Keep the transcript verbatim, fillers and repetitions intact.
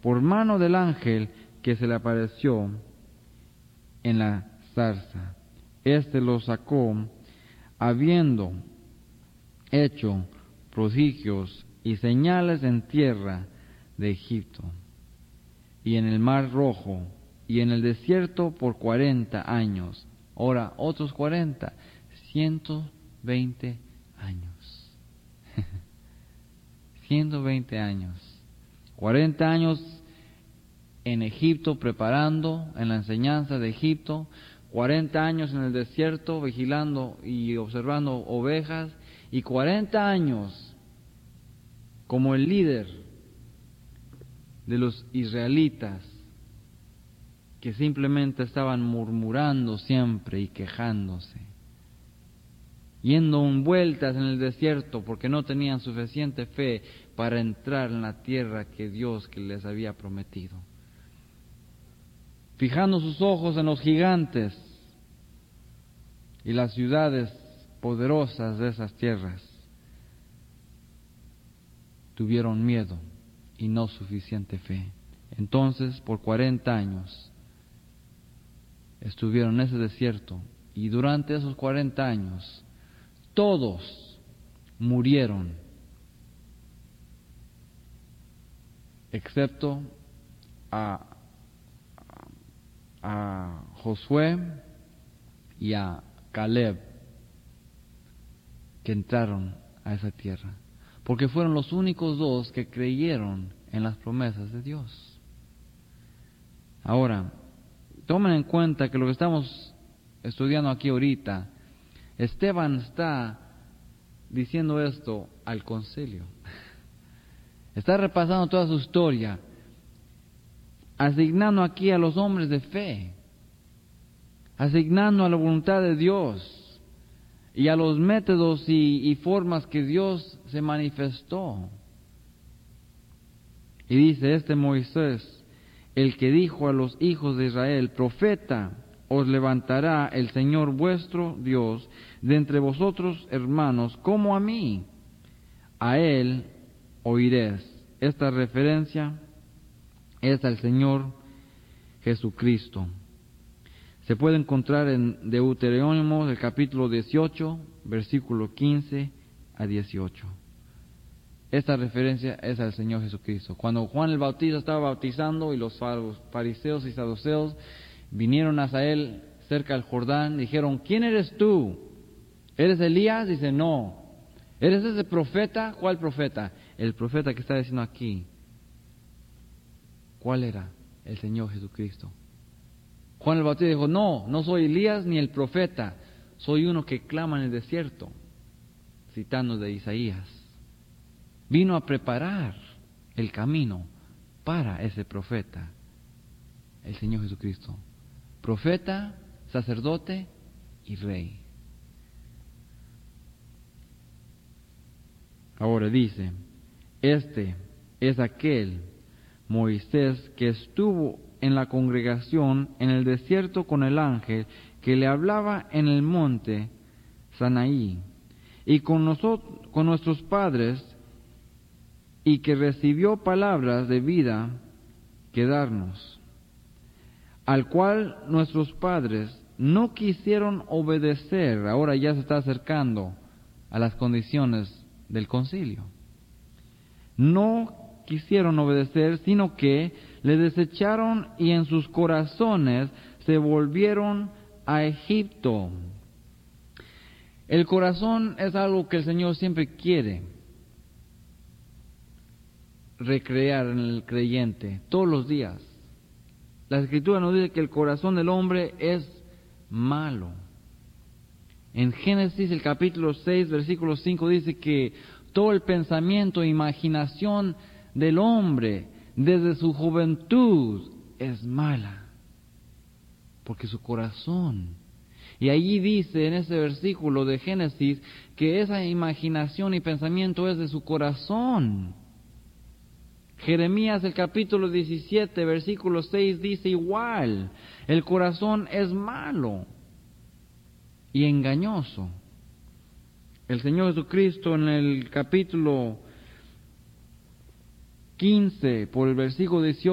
por mano del ángel que se le apareció en la zarza. Este los sacó, habiendo hecho prodigios y señales en tierra de Egipto, y en el mar Rojo, y en el desierto por cuarenta años. Ahora, otros cuarenta, ciento veinte años. ciento veinte años. cuarenta años en Egipto preparando, en la enseñanza de Egipto. cuarenta años en el desierto vigilando y observando ovejas. Y cuarenta años como el líder de los israelitas, que simplemente estaban murmurando siempre y quejándose, yendo en vueltas en el desierto porque no tenían suficiente fe para entrar en la tierra que Dios que les había prometido, fijando sus ojos en los gigantes y las ciudades poderosas de esas tierras. Tuvieron miedo y no suficiente fe. Entonces, por cuarenta años estuvieron en ese desierto, y durante esos cuarenta años todos murieron, excepto a, a Josué y a Caleb, que entraron a esa tierra, porque fueron los únicos dos que creyeron en las promesas de Dios. Ahora, tomen en cuenta que lo que estamos estudiando aquí ahorita, Esteban está diciendo esto al concilio. Está repasando toda su historia, asignando aquí a los hombres de fe, asignando a la voluntad de Dios y a los métodos y, y formas que Dios se manifestó. Y dice, este Moisés, el que dijo a los hijos de Israel, profeta os levantará el Señor vuestro Dios de entre vosotros, hermanos, como a mí. A él oiréis. Esta referencia es al Señor Jesucristo. Se puede encontrar en Deuteronomio, el capítulo dieciocho, versículo quince a dieciocho. Esta referencia es al Señor Jesucristo. Cuando Juan el Bautista estaba bautizando y los fariseos y saduceos vinieron hacia él cerca del Jordán, dijeron, ¿quién eres tú? ¿Eres Elías? Dice, no. ¿Eres ese profeta? ¿Cuál profeta? El profeta que está diciendo aquí. ¿Cuál era? El Señor Jesucristo. Juan el Bautista dijo, no, no soy Elías ni el profeta, soy uno que clama en el desierto, citando de Isaías. Vino a preparar el camino para ese profeta, el Señor Jesucristo. Profeta, sacerdote y rey. Ahora dice, este es aquel Moisés que estuvo en la congregación en el desierto con el ángel que le hablaba en el monte Sinaí y con nosotros, con nuestros padres, y que recibió palabras de vida que darnos, al cual nuestros padres no quisieron obedecer. Ahora ya se está acercando a las condiciones del concilio. No quisieron obedecer, sino que le desecharon y en sus corazones se volvieron a Egipto. El corazón es algo que el Señor siempre quiere recrear en el creyente todos los días. La Escritura nos dice que el corazón del hombre es malo. En Génesis, el capítulo seis, versículo cinco, dice que todo el pensamiento e imaginación del hombre desde su juventud es mala, porque su corazón. Y allí dice en ese versículo de Génesis que esa imaginación y pensamiento es de su corazón. Jeremías, el capítulo diecisiete, versículo seis, dice igual, el corazón es malo y engañoso. El Señor Jesucristo en el capítulo quince, por el versículo dieciocho,